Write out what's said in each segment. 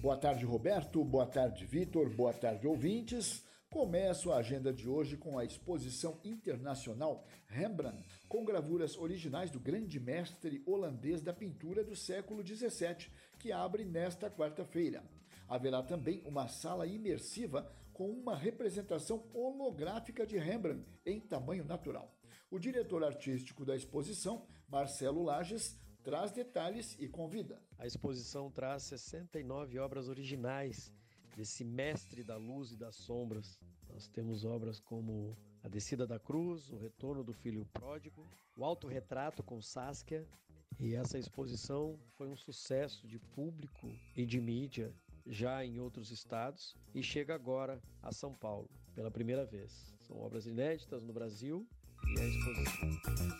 Boa tarde, Roberto. Boa tarde, Vitor. Boa tarde, ouvintes. Começo a agenda de hoje com a exposição internacional Rembrandt, com gravuras originais do grande mestre holandês da pintura do século XVII, que abre nesta quarta-feira. Haverá também uma sala imersiva com uma representação holográfica de Rembrandt em tamanho natural. O diretor artístico da exposição, Marcelo Lages, traz detalhes e convida. A exposição traz 69 obras originais desse mestre da luz e das sombras. Nós temos obras como A Descida da Cruz, O Retorno do Filho Pródigo, O Autorretrato com Saskia. E essa exposição foi um sucesso de público e de mídia já em outros estados e chega agora a São Paulo pela primeira vez. São obras inéditas no Brasil e a exposição.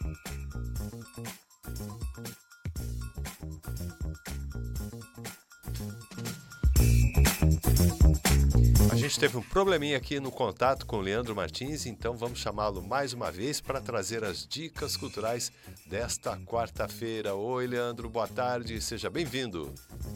A gente teve um probleminha aqui no contato com o Leandro Martins, então vamos chamá-lo mais uma vez para trazer as dicas culturais desta quarta-feira. Oi, Leandro, boa tarde, seja bem-vindo.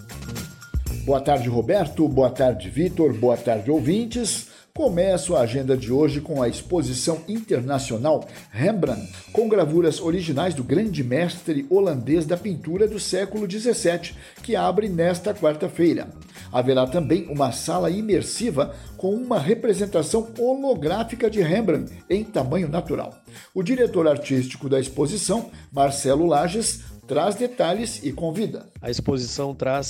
Boa tarde, Roberto. Boa tarde, Vitor. Boa tarde, ouvintes. Começo a agenda de hoje com a exposição internacional Rembrandt, com gravuras originais do grande mestre holandês da pintura do século XVII, que abre nesta quarta-feira. Haverá também uma sala imersiva com uma representação holográfica de Rembrandt em tamanho natural. O diretor artístico da exposição, Marcelo Lages, traz detalhes e convida. A exposição traz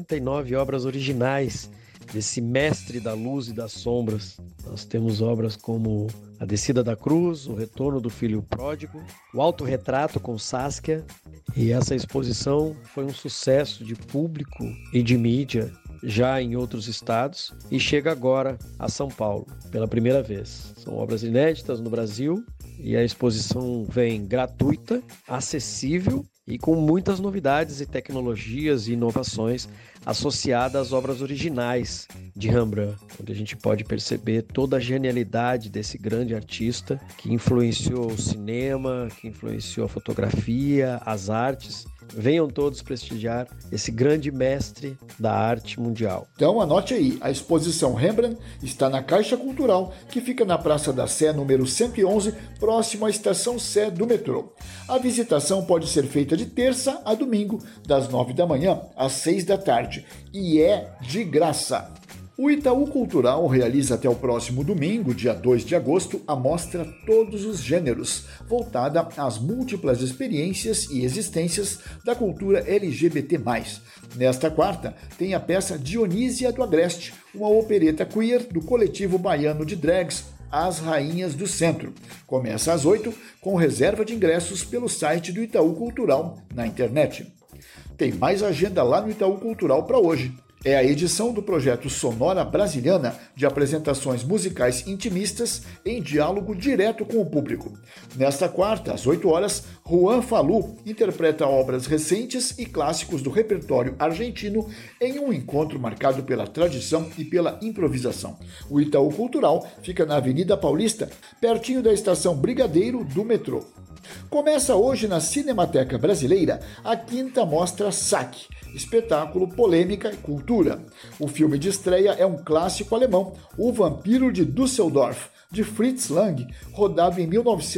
69 obras originais desse mestre da luz e das sombras. Nós temos obras como A Descida da Cruz, O Retorno do Filho Pródigo, O Autorretrato com Saskia. E essa exposição foi um sucesso de público e de mídia já em outros estados e chega agora a São Paulo pela primeira vez. São obras inéditas no Brasil e a exposição vem gratuita, acessível e com muitas novidades e tecnologias e inovações associadas às obras originais de Rembrandt, onde a gente pode perceber toda a genialidade desse grande artista que influenciou o cinema, que influenciou a fotografia, as artes. Venham todos prestigiar esse grande mestre da arte mundial. Então anote aí, a exposição Rembrandt está na Caixa Cultural, que fica na Praça da Sé, número 111, próximo à Estação Sé do metrô. A visitação pode ser feita de terça a domingo, das 9 da manhã às 6 da tarde, e é de graça. O Itaú Cultural realiza até o próximo domingo, dia 2 de agosto, a mostra Todos os Gêneros, voltada às múltiplas experiências e existências da cultura LGBT+. Nesta quarta, tem a peça Dionísia do Agreste, uma opereta queer do coletivo baiano de drags As Rainhas do Centro. Começa às 8, com reserva de ingressos pelo site do Itaú Cultural na internet. Tem mais agenda lá no Itaú Cultural para hoje. É a edição do projeto Sonora Brasiliana, de apresentações musicais intimistas em diálogo direto com o público. Nesta quarta, às 8 horas, Juan Falú interpreta obras recentes e clássicos do repertório argentino em um encontro marcado pela tradição e pela improvisação. O Itaú Cultural fica na Avenida Paulista, pertinho da estação Brigadeiro do metrô. Começa hoje na Cinemateca Brasileira a 5ª Mostra SAC, espetáculo, polêmica e cultura. O filme de estreia é um clássico alemão, O Vampiro de Düsseldorf, de Fritz Lang, rodado em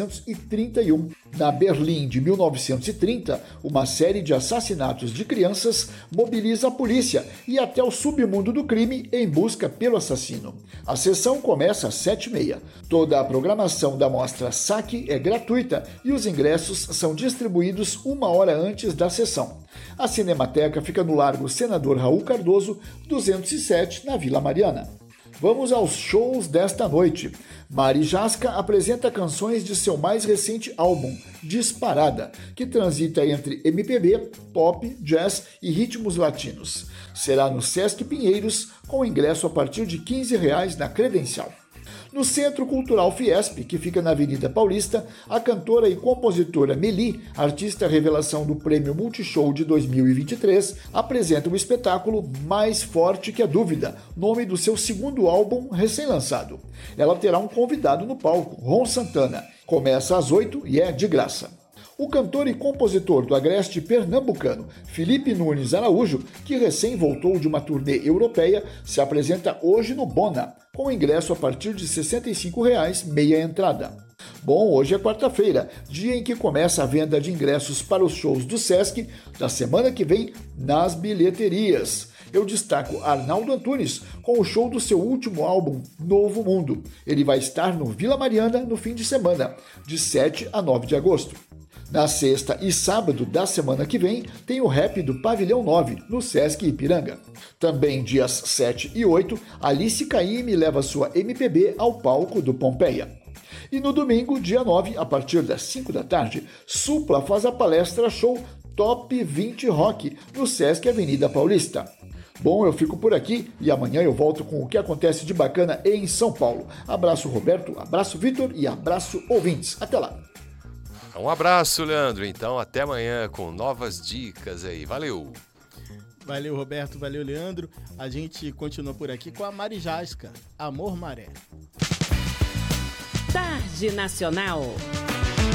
1931. Na Berlim de 1930, uma série de assassinatos de crianças mobiliza a polícia e até o submundo do crime em busca pelo assassino. A sessão começa às 7h30. Toda a programação da mostra SAC é gratuita e os ingressos são distribuídos 1 hora antes da sessão. A Cinemateca fica no Largo Senador Raul Cardoso, 207, na Vila Mariana. Vamos aos shows desta noite. Mari Jasca apresenta canções de seu mais recente álbum, Disparada, que transita entre MPB, pop, jazz e ritmos latinos. Será no Sesc Pinheiros, com ingresso a partir de R$ 15 na credencial. No Centro Cultural Fiesp, que fica na Avenida Paulista, a cantora e compositora Meli, artista revelação do Prêmio Multishow de 2023, apresenta o espetáculo Mais Forte que a Dúvida, nome do seu segundo álbum recém-lançado. Ela terá um convidado no palco, Ron Santana. Começa às 8 e é de graça. O cantor e compositor do agreste pernambucano Felipe Nunes Araújo, que recém voltou de uma turnê europeia, se apresenta hoje no Bona, com ingresso a partir de R$ 65,00 meia entrada. Bom, hoje é quarta-feira, dia em que começa a venda de ingressos para os shows do Sesc da semana que vem nas bilheterias. Eu destaco Arnaldo Antunes com o show do seu último álbum, Novo Mundo. Ele vai estar no Vila Mariana no fim de semana, de 7 a 9 de agosto. Na sexta e sábado da semana que vem, tem o Rap do Pavilhão 9, no Sesc Ipiranga. Também dias 7 e 8, Alice Caymmi leva sua MPB ao palco do Pompeia. E no domingo, dia 9, a partir das 5 da tarde, Supla faz a palestra show Top 20 Rock, no Sesc Avenida Paulista. Bom, eu fico por aqui e amanhã eu volto com o que acontece de bacana em São Paulo. Abraço, Roberto, abraço, Vitor e abraço, ouvintes. Até lá! Um abraço, Leandro. Então, até amanhã com novas dicas aí. Valeu! Valeu, Roberto. Valeu, Leandro. A gente continua por aqui com a Mari Jasca, Amor Maré. Tarde Nacional.